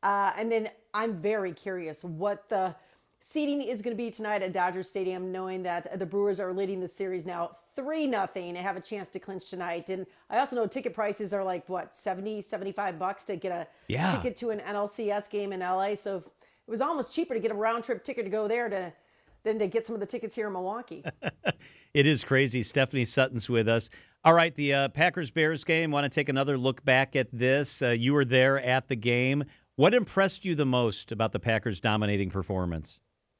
And then I'm very curious what the seating is going to be tonight at Dodger Stadium, knowing that the Brewers are leading the series now 3-0 and have a chance to clinch tonight. And I also know ticket prices are like, what, 70, $75 to get a ticket to an NLCS game in LA. So it was almost cheaper to get a round trip ticket to go there than to get some of the tickets here in Milwaukee. It is crazy. Stephanie Sutton's with us. All right, the Packers-Bears game, want to take another look back at this. You were there at the game. What impressed you the most about the Packers' dominating performance?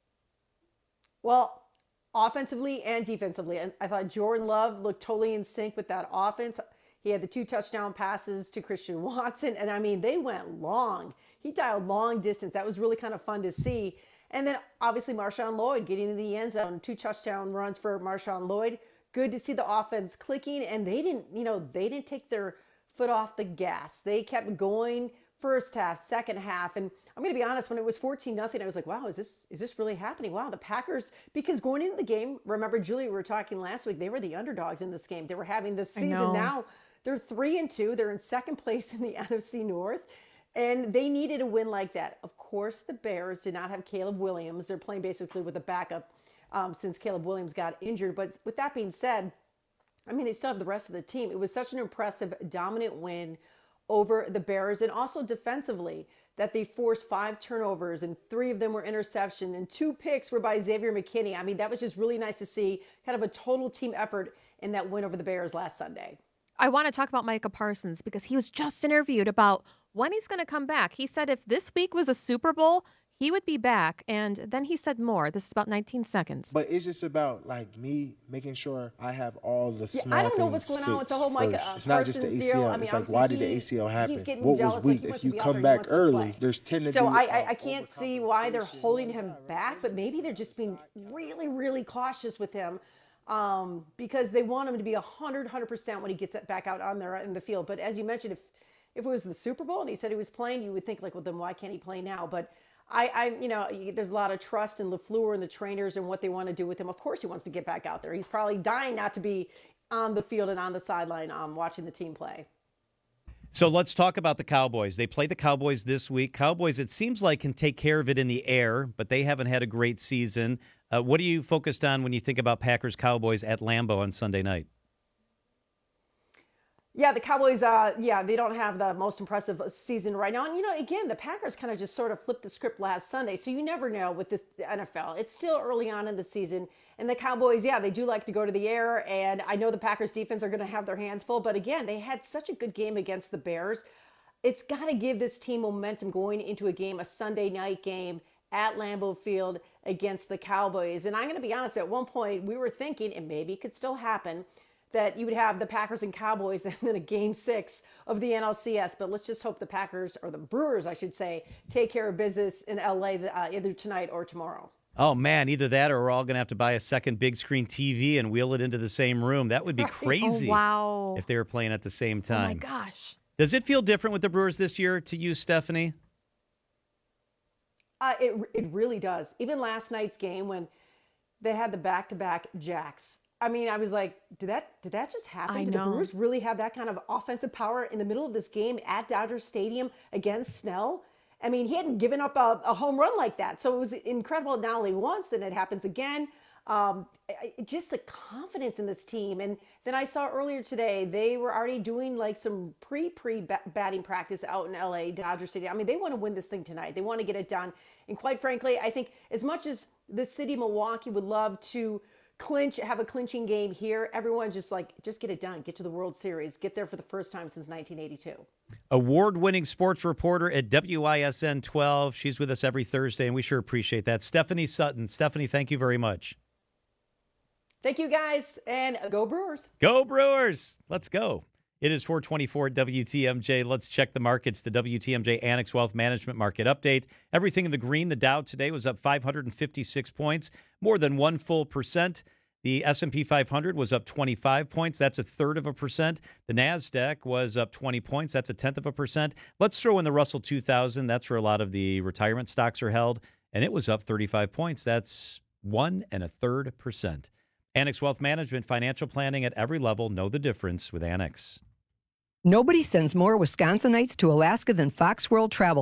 Well, offensively and defensively. And I thought Jordan Love looked totally in sync with that offense. He had the 2 touchdown passes to Christian Watson. And I mean, they went long. He dialed long distance. That was really kind of fun to see. And then obviously Marshawn Lloyd getting in the end zone, 2 touchdown runs for Marshawn Lloyd. Good to see the offense clicking. And they didn't take their foot off the gas. They kept going first half, second half. And I'm going to be honest, when it was 14-0, I was like, wow, is this really happening? Wow, the Packers, because going into the game, remember, Julie, we were talking last week, they were the underdogs in this game. They were having this season. Now they're 3-2. They're in second place in the NFC North. And they needed a win like that. Of course, the Bears did not have Caleb Williams. They're playing basically with a backup since Caleb Williams got injured. But with that being said, I mean, they still have the rest of the team. It was such an impressive, dominant win over the Bears, and also defensively, that they forced 5 turnovers and 3 of them were interception and 2 picks were by Xavier McKinney. I mean, that was just really nice to see, kind of a total team effort in that win over the Bears last Sunday. I want to talk about Micah Parsons because he was just interviewed about when he's going to come back. He said if this week was a Super Bowl, he would be back. And then he said more. This is about 19 seconds. But it's just about, like, me making sure I have all the small things I don't know what's going on with the whole Micah It's not just the Parsons ACL. deal. I mean, it's like, why did the ACL happen? What was like weak? he wants If to you be out come there, he back wants to early, play. there's tend to So be I can't see why they're holding him back, but maybe they're just being really, really cautious with him because they want him to be 100% when he gets back out on there in the field. But as you mentioned, if it was the Super Bowl and he said he was playing, you would think, like, well, then why can't he play now? But there's a lot of trust in LaFleur and the trainers and what they want to do with him. Of course he wants to get back out there. He's probably dying not to be on the field and on the sideline watching the team play. So let's talk about the Cowboys. They play the Cowboys this week. Cowboys, it seems like, can take care of it in the air, but they haven't had a great season. What are you focused on when you think about Packers-Cowboys at Lambeau on Sunday night? Yeah, the Cowboys, they don't have the most impressive season right now. And, again, the Packers kind of just sort of flipped the script last Sunday. So you never know with the NFL. It's still early on in the season. And the Cowboys, they do like to go to the air. And I know the Packers defense are going to have their hands full. But, again, they had such a good game against the Bears. It's got to give this team momentum going into a Sunday night game at Lambeau Field against the Cowboys. And I'm going to be honest, at one point we were thinking, and maybe it could still happen, that you would have the Packers and Cowboys and then a game 6 of the NLCS. But let's just hope the Packers, or the Brewers, I should say, take care of business in LA either tonight or tomorrow. Oh, man, either that or we're all going to have to buy a second big screen TV and wheel it into the same room. That would be crazy. Oh, wow. If they were playing at the same time. Oh, my gosh. Does it feel different with the Brewers this year to you, Stephanie? It really does. Even last night's game when they had the back-to-back jacks. I mean, I was like, did that just happen? Did the Brewers really have that kind of offensive power in the middle of this game at Dodger Stadium against Snell? I mean, he hadn't given up a home run like that. So it was incredible not only once, then it happens again. Just the confidence in this team. And then I saw earlier today, they were already doing like some pre-batting practice out in LA, Dodger Stadium. I mean, they want to win this thing tonight. They want to get it done. And quite frankly, I think as much as the city of Milwaukee would love to have a clinching game here, everyone just get it done. Get to the World Series. Get there for the first time since 1982. Award-winning sports reporter at WISN 12. She's with us every Thursday, and we sure appreciate that. Stephanie Sutton. Stephanie, thank you very much. Thank you, guys, and go Brewers. Go Brewers. Let's go. It is 424 WTMJ. Let's check the markets. The WTMJ Annex Wealth Management Market Update. Everything in the green. The Dow today was up 556 points, more than 1%. The S&P 500 was up 25 points. That's 1/3%. The NASDAQ was up 20 points. That's 0.1%. Let's throw in the Russell 2000. That's where a lot of the retirement stocks are held, and it was up 35 points. That's 1.33%. Annex Wealth Management, financial planning at every level. Know the difference with Annex. Nobody sends more Wisconsinites to Alaska than Fox World Travel.